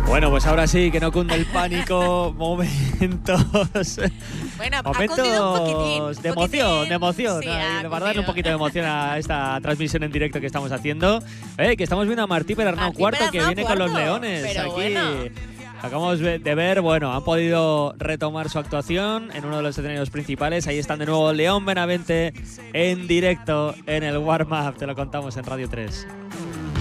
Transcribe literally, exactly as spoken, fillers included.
Bueno, pues ahora sí, que no cunde el pánico. Momentos. Bueno, momentos un poquitín, de un emoción, poquitín. de emoción. Sí, Ay, ha para darle un cundido. poquito de emoción a esta transmisión en directo que estamos haciendo. Eh, que estamos viendo a Martí Perarnau Martí cuarto, que Perarnau viene con los cuarto, Leones. pero Aquí bueno. acabamos de ver, bueno, han podido retomar su actuación en uno de los escenarios principales. Ahí están de nuevo León Benavente en directo en el warm-up. Te lo contamos en Radio tres.